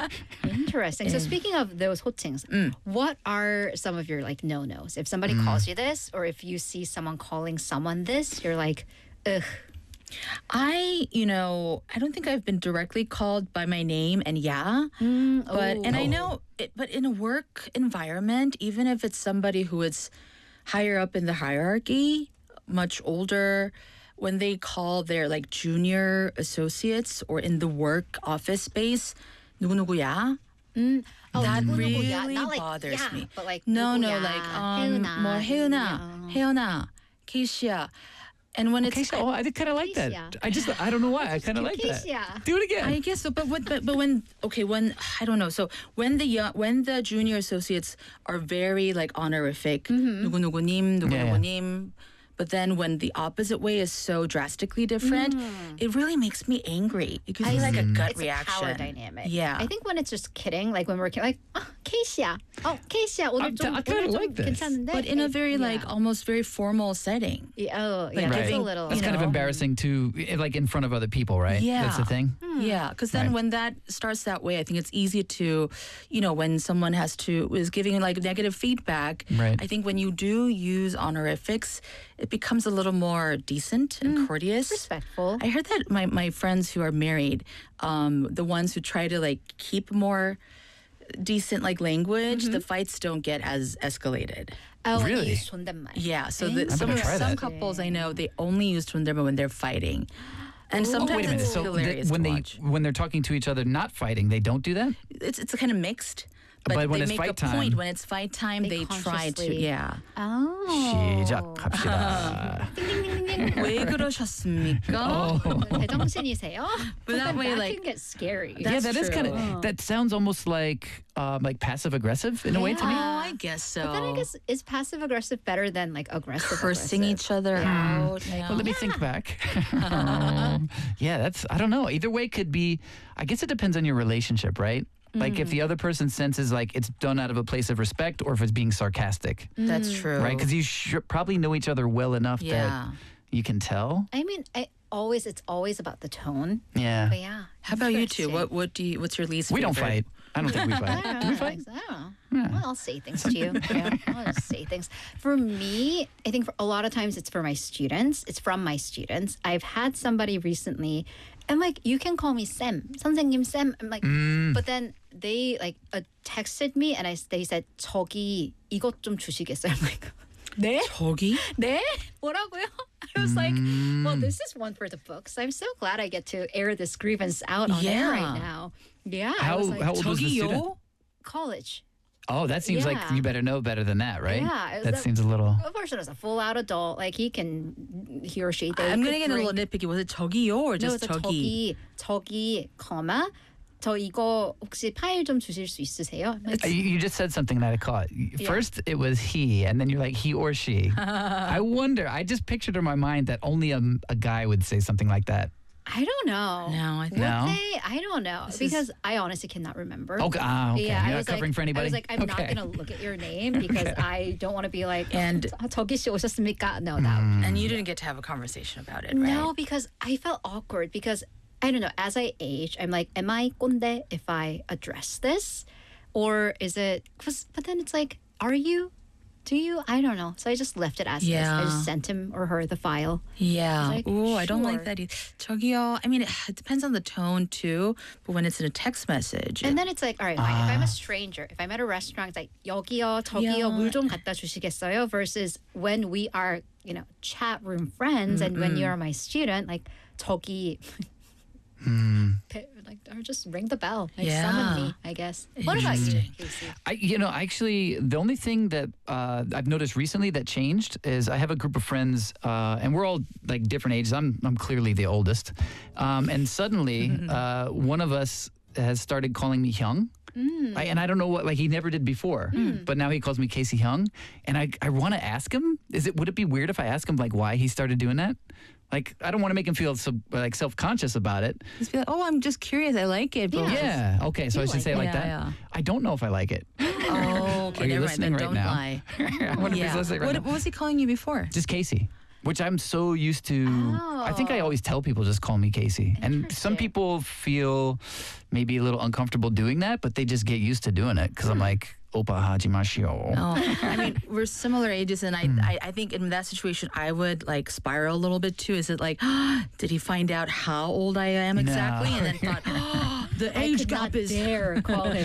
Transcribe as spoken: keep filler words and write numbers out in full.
Interesting. So speaking of those 호칭s, Mm. what are some of your like no-nos? If somebody calls you this, or if you see someone calling someone this, you're like, ugh. I, you know, I don't think I've been directly called by my name and yeah, Mm, but oh. and I know, it, but in a work environment, even if it's somebody who is higher up in the hierarchy, much older, when they call their like junior associates or in the work office space, 누구누구야? Mm. Oh, That 누구누구야. really Not like, bothers yeah, me. But like No, no, 누구야, like um, 혜은아, 뭐 혜은아, yeah. 혜은아, 케이시야. And when it's Keisha, oh, I kind of like that. Keisha. I just, I don't know why. I kind of like that. Keisha. Do it again. I guess so, but, what, but but when okay when I don't know. So when the young, when the junior associates are very like honorific, 누구누구님, 누구누구님. But then when the opposite way is so drastically different, it really makes me angry. It gives me like a gut It's reaction. a power dynamic. Yeah. I think when it's just kidding, like when we're ki- like, oh, 케이시야. Oh, 케이시야. 오늘 I- 좀, I kinda 오늘 좀 like this. 괜찮은데? But in a Like, very like yeah. almost very formal setting. Yeah, oh, yeah, like it's a giving- little. That's you kind of know. embarrassing to, like, in front of other people, right? Yeah. That's the thing. Yeah, because then Right. when that starts that way, I think it's easy to, you know, when someone has to is giving like negative feedback. Right. I think when you do use honorifics, it becomes a little more decent and courteous. Respectful. I heard that my my friends who are married, um, the ones who try to like keep more decent like language, the fights don't get as escalated. Oh, Really? use 존댓말. Yeah, so the, I'm some gonna try some that. couples I know they only use 존댓말 when they're fighting, and Oh, sometimes Oh, wait a minute. it's So th- hilarious when to they watch. when they're talking to each other, not fighting, they don't do that. It's it's kind of mixed. But, But when they it's make fight a time- point when it's fight time. They They, try to consciously- yeah. Oh. 시작합시다. 왜 그러셨습니까? 제정신이세요? But that way, that like- can get scary. Yeah, That's that is kind true. of. That sounds almost like um, like passive aggressive in a way to Oh, me. I guess so. But then I guess is passive aggressive better than like aggressive? Cursing aggressive? each other out. Well, let me think back. Um, yeah, that's, I don't know. Either way could be, I guess it depends on your relationship, right? Like if the other person senses like it's done out of a place of respect or if it's being sarcastic, That's true. right? Because you should probably know each other well enough Yeah. that you can tell. I mean, I always it's always about the tone. Yeah. But yeah. How about you two? interesting. What what do you? What's your least? We don't favorite? fight. I don't think we I fight. don't Do know. we fight? I don't know. Well, I'll say things to you. Yeah, I'll just say things. For me, I think for a lot of times it's for my students. It's from my students. I've had somebody recently, I'm like, you can call me Sam, 선생님 Sam. I'm like, Mm. but then they like uh, texted me and I they said 저기 이것 좀 주시겠어요? I'm like, 네? 저기? 네? 뭐라고요? I was like, Mm. well, this is one for the books. I'm so glad I get to air this grievance out on air right Yeah. now. Yeah. I How, was like, how old was the student? 저기요? college. Oh, that seems like Yeah. you better know better than that, right? Yeah, it was That a- seems a little. Of course, it was a full out adult. Like he can, he or she. They I'm could gonna get a little drink- nitpicky. Was it 저기요 or No, just it's a 저기? 저기, 저기, comma. 저 이거 혹시 파일 좀 주실 수 있으세요? I'm like, Uh, You you just said something that I caught. First, it was he, and then you're like he or she. I wonder. I just pictured in my mind that only a, a guy would say something like that. I don't know. No, I think Would No? they? I don't know This because I honestly cannot remember. Okay, ah, okay. Yeah, You're I not was covering like, for anybody? I was like, I'm Okay. not gonna look at your name because I don't want to be like, And- "아, 저기 씨 오셨습니까? No, that. And you didn't get to have a conversation about it, right? No, because I felt awkward because I don't know. As I age, I'm like, am I 꼰대 if I address this, or is it? 'Cause- but then it's like, are you? Do you? I don't know. So I just left it as is. I Yeah. just sent him or her the file. Yeah. Like, Ooh, I don't like sure. that either. 저기요. I mean, it, it depends on the tone too. But when it's in a text message, And then it's like, all right, fine. If I'm a stranger, if I'm at a restaurant, it's like 여기요, 저기요, Yeah. 물 좀 갖다 주시겠어요? Versus when we are, you know, chat room friends, and when you're my student, like 저기. Like, or just ring the bell, like Yeah. summon me, I guess. What about you, Interesting. Casey? I, you know, actually, the only thing that uh, I've noticed recently that changed is I have a group of friends, uh, and we're all like different ages. I'm I'm clearly the oldest, um, and suddenly uh, one of us has started calling me Hyung. I, and I don't know what, like he never did before, but now he calls me Casey Hyung, and I I want to ask him, is it would it be weird if I ask him like why he started doing that? Like I don't want to make him feel so like self conscious about it. just be like, oh, I'm just curious. I like it. But Yeah. Okay. So I You should like say it like it. that. Yeah, yeah. I don't know if I like it. Oh, okay. Are you never mind. listening Then right don't now? lie. I wonder if he's Yeah. listening right What, now. what was he calling you before? Just Casey. which I'm so used to. I think I always tell people just call me Casey. And some Interesting. people feel maybe a little uncomfortable doing that, but they just get used to doing it because I'm like, Opa hajimashio. Oh, I mean, we're similar ages, and I, I, I think in that situation, I would like spiral a little bit too. Is it like, did he find out how old I am exactly, No. and then thought, oh, the I age could gap not is dare call him